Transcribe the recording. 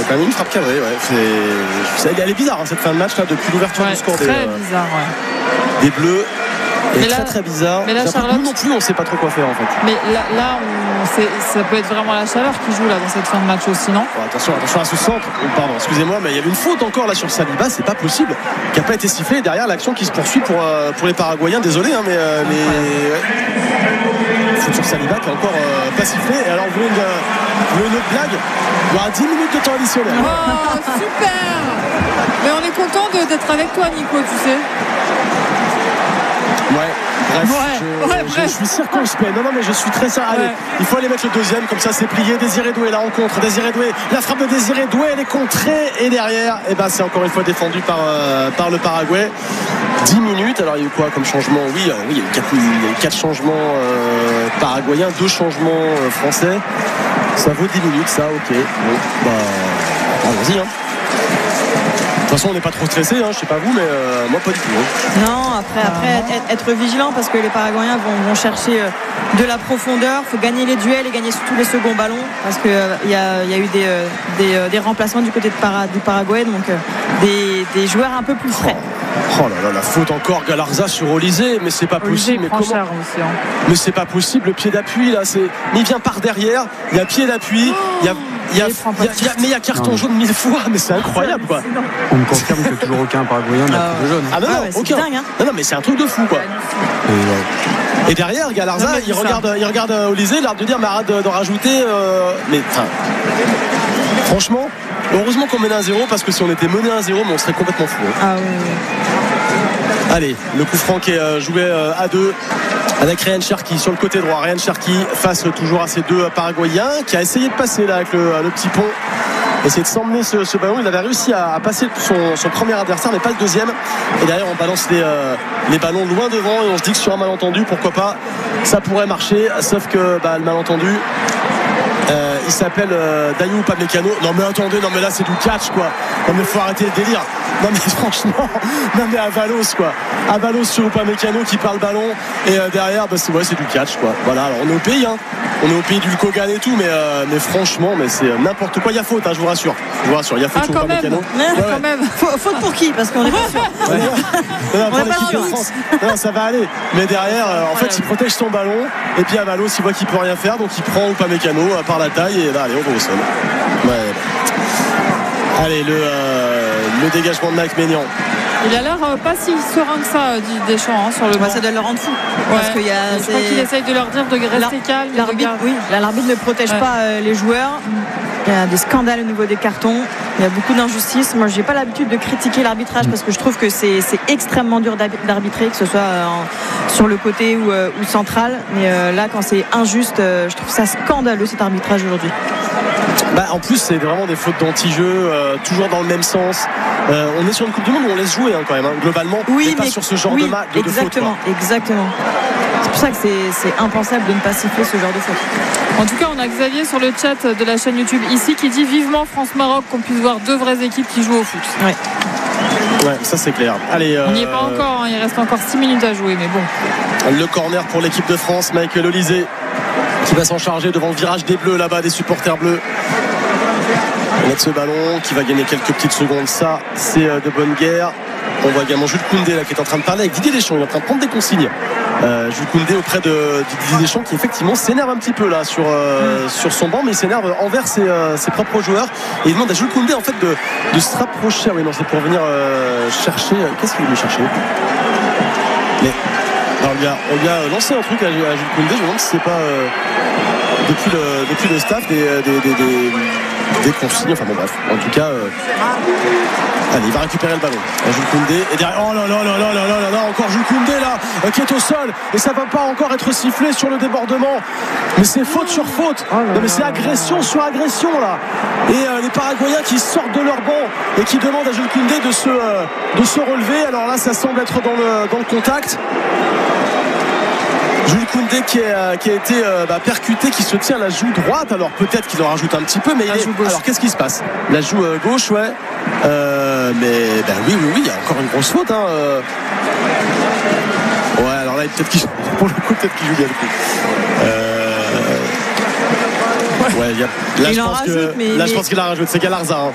quand même une frappe cadrée. Ouais. Elle est bizarre cette fin de match là, depuis l'ouverture du score très bizarre, des Bleus. Mais très très bizarre. Mais là, Charlotte, nous non plus, on sait pas trop quoi faire en fait. Mais là ça peut être vraiment la chaleur qui joue là dans cette fin de match aussi, non? Attention à ce centre. Pardon, excusez-moi, mais il y avait une faute encore là sur Saliba. C'est pas possible. Qui n'a pas été sifflé. Derrière l'action qui se poursuit pour les Paraguayens. Désolé, hein, mais faute sur Saliba qui est encore pas sifflé. Et alors vous voulez une autre blague? Il y aura 10 minutes de temps additionnel. Oh super. Mais on est content d'être avec toi, Nico, tu sais. Je suis circonspect. Non, mais je suis très sérieux. Allez, il faut aller mettre le deuxième, comme ça c'est plié. Désiré Doué, la rencontre. Désiré Doué, la frappe de Désiré Doué, elle est contrée. Et derrière, c'est encore une fois défendu par le Paraguay. 10 minutes. Alors, il y a eu quoi comme changement? Oui, il y a eu 4 changements paraguayens, 2 changements français. Ça vaut 10 minutes, ça, ok. Bon, allons-y, hein. De toute façon, on n'est pas trop stressé, hein, je sais pas vous, mais moi pas du tout. Hein. Non, après être vigilant parce que les Paraguayens vont chercher de la profondeur. Il faut gagner les duels et gagner surtout les seconds ballons parce qu'il y a eu des remplacements du côté du Paraguay, donc des joueurs un peu plus frais. Oh là là, la faute encore Galarza sur Olysée, mais c'est pas possible. Mais comment aussi, hein. Mais c'est pas possible, le pied d'appui là, mais il vient par derrière, il y a pied d'appui, mais il y a carton jaune 1000 fois, mais c'est incroyable quoi. On me confirme que toujours aucun Paraguayen n'a pris le jaune. Ah non, aucun. Dingue, hein. Non, mais c'est un truc de fou quoi. Et derrière Galarza, il regarde Olysée, l'air de dire mais arrête de rajouter. Mais enfin, franchement, heureusement qu'on menait 1-0 parce que si on était mené 1-0, mais on serait complètement fou. Hein. Ah oui. Allez, le coup franc qui est joué à 2 avec Ryan Cherki sur le côté droit. Ryan Cherki face toujours à ces 2 Paraguayens qui a essayé de passer là avec le petit pont. Essayer de s'emmener ce ballon. Il avait réussi à passer son premier adversaire, mais pas le deuxième. Et derrière, on balance les ballons loin devant et on se dit que sur un malentendu, pourquoi pas, ça pourrait marcher. Sauf que le malentendu, il s'appelle Dayou Upamecano. Non mais attendez, non mais là c'est du catch quoi. Non mais faut arrêter le délire. Non mais franchement, non mais Avalos quoi. Avalos sur Upamecano qui parle ballon et derrière c'est du catch quoi. Voilà, alors on est au pays hein. On est au pays du Kogan et tout, mais franchement, mais c'est n'importe quoi. Il y a faute, hein, je vous rassure. Il y a faute sur Upamecano. Quand même. Faute pour qui? Parce qu'on est pas sûr. Pour l'équipe de France. Non, ça va aller. Mais derrière, en fait, il protège son ballon et puis Avalos, il voit qu'il peut rien faire, donc il prend Upamecano par la taille et là, allez, on va au sol. Allez, le dégagement de Mike Maignan. Il a l'air pas si serein que ça, Deschamps, hein, sur le banc. Ça doit le rendre fou. Parce qu'il je crois qu'il essaye de leur dire de rester calme. L'arbitre ne protège pas les joueurs. Il y a des scandales au niveau des cartons. Il y a beaucoup d'injustices. Moi, j'ai pas l'habitude de critiquer l'arbitrage parce que je trouve que c'est extrêmement dur d'arbitrer, que ce soit sur le côté ou central. Mais là, quand c'est injuste, je trouve ça scandaleux cet arbitrage aujourd'hui. En plus, c'est vraiment des fautes d'anti-jeu, toujours dans le même sens. On est sur une Coupe du Monde où on laisse jouer quand même, hein, globalement. Oui, mais pas sur ce genre de faute. Exactement. C'est pour ça que c'est impensable de ne pas siffler ce genre de faute. En tout cas, on a Xavier sur le chat de la chaîne YouTube ici qui dit vivement France-Maroc qu'on puisse voir 2 vraies équipes qui jouent au foot. Ouais, ça c'est clair. Allez, on n'y est pas encore, hein, il reste encore 6 minutes à jouer, mais bon. Le corner pour l'équipe de France, Michael Olysée qui va s'en charger devant le virage des Bleus là-bas, des supporters bleus. On met ce ballon qui va gagner quelques petites secondes. Ça, c'est de bonne guerre. On voit également Jules Koundé là qui est en train de parler avec Didier Deschamps. Il est en train de prendre des consignes. Jules Koundé auprès de Didier Deschamps qui effectivement s'énerve un petit peu là sur son banc, mais il s'énerve envers ses propres joueurs et il demande à Jules Koundé en fait de se rapprocher. Oui, non, c'est pour venir chercher. Qu'est-ce qu'il veut chercher? Mais alors, on lui a lancé un truc à Jules Koundé. Je me demande si c'est pas depuis le staff des consignes. Enfin bon bref. En tout cas. Allez, il va récupérer le ballon. Jules Koundé. Et derrière. Oh là là là là là là là. Encore Jules Koundé là qui est au sol. Et ça va pas encore être sifflé sur le débordement. Mais c'est faute sur faute. Non mais c'est agression sur agression là. Et les Paraguayens qui sortent de leur banc et qui demandent à Jules Koundé de se relever. Alors là ça semble être dans le contact. Jules Koundé qui a été percuté, qui se tient la joue droite. Alors peut-être qu'il en rajoute un petit peu, mais alors qu'est-ce qui se passe? La joue gauche, ouais. Mais oui, il y a encore une grosse faute. Hein. Ouais, alors là, peut-être qu'il pour le coup, peut-être qu'il joue bien le coup. Ouais, là, je pense qu'il a rajouté. C'est Galarza. Hein.